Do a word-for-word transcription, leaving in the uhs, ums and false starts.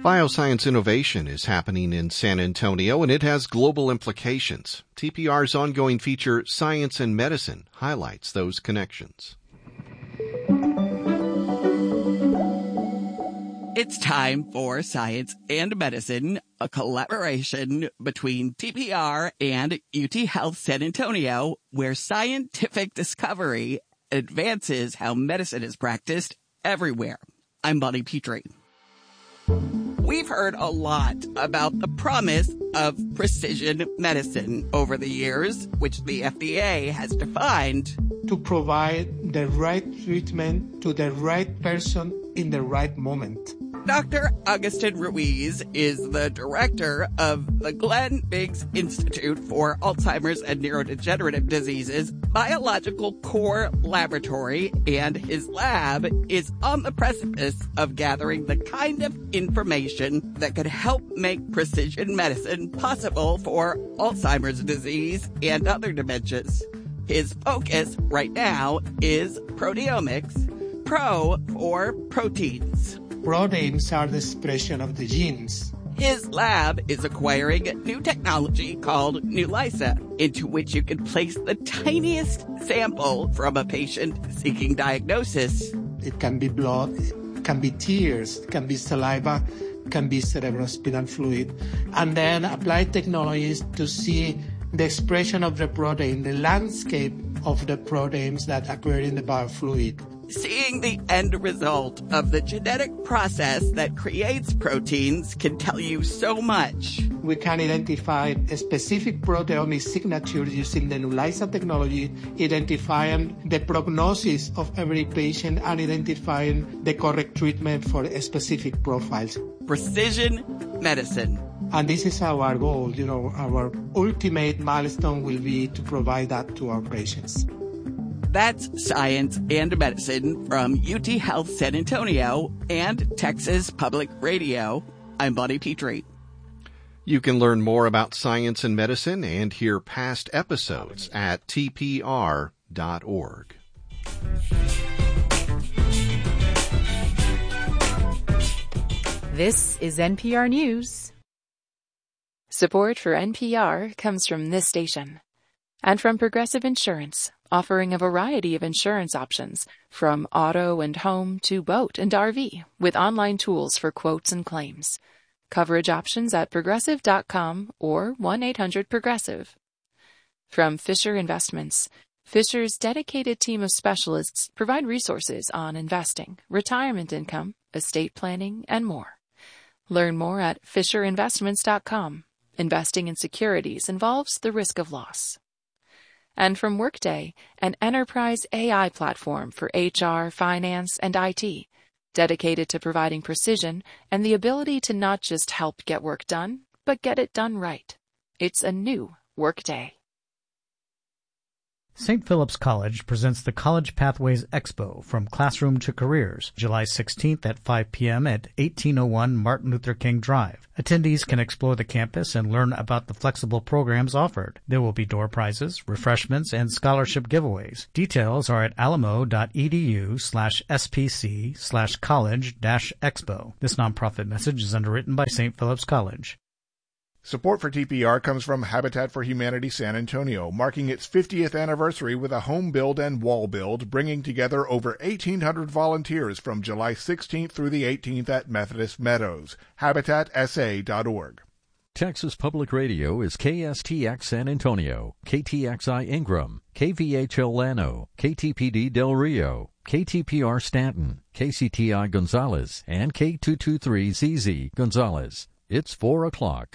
Bioscience innovation is happening in San Antonio, and it has global implications. T P R's ongoing feature, Science and Medicine, highlights those connections. It's time for Science and Medicine, a collaboration between T P R and U T Health San Antonio, where scientific discovery advances how medicine is practiced everywhere. I'm Bonnie Petrie. We've heard a lot about the promise of precision medicine over the years, which the F D A has defined to provide the right treatment to the right person in the right moment. Doctor Agustin Ruiz is the director of the Glenn Biggs Institute for Alzheimer's and Neurodegenerative Diseases Biological Core Laboratory, and his lab is on the precipice of gathering the kind of information that could help make precision medicine possible for Alzheimer's disease and other dementias. His focus right now is proteomics, pro for proteins. Proteins are the expression of the genes. His lab is acquiring new technology called Neulisa, into which you can place the tiniest sample from a patient seeking diagnosis. It can be blood, it can be tears, it can be saliva, it can be cerebrospinal fluid. And then apply technologies to see the expression of the protein, the landscape of the proteins that occur in the biofluid. Seeing the end result of the genetic process that creates proteins can tell you so much. We can identify a specific proteomic signature using the Neulisa technology, identifying the prognosis of every patient and identifying the correct treatment for specific profiles. Precision medicine. And this is our goal. You know, our ultimate milestone will be to provide that to our patients. That's Science and Medicine from U T Health San Antonio and Texas Public Radio. I'm Bonnie Petrie. You can learn more about science and medicine and hear past episodes at T P R dot org. This is N P R News. Support for N P R comes from this station and from Progressive Insurance, offering a variety of insurance options, from auto and home to boat and R V, with online tools for quotes and claims. Coverage options at progressive dot com or one eight hundred progressive. From Fisher Investments, Fisher's dedicated team of specialists provide resources on investing, retirement income, estate planning, and more. Learn more at fisher investments dot com. Investing in securities involves the risk of loss. And from Workday, an enterprise A I platform for H R, finance, and I T, dedicated to providing precision and the ability to not just help get work done, but get it done right. It's a new Workday. Saint Philip's College presents the College Pathways Expo, From Classroom to Careers, July sixteenth at five p.m. at eighteen oh one Martin Luther King Drive. Attendees can explore the campus and learn about the flexible programs offered. There will be door prizes, refreshments, and scholarship giveaways. Details are at alamo.edu slash spc slash college dash expo. This nonprofit message is underwritten by Saint Philip's College. Support for T P R comes from Habitat for Humanity San Antonio, marking its fiftieth anniversary with a home build and wall build, bringing together over eighteen hundred volunteers from July sixteenth through the eighteenth at Methodist Meadows. habitat s a dot org. Texas Public Radio is K S T X San Antonio, K T X I Ingram, K V H L Llano, K T P D Del Rio, K T P R Stanton, K C T I Gonzales, and K two two three Z Z Gonzales. It's four o'clock.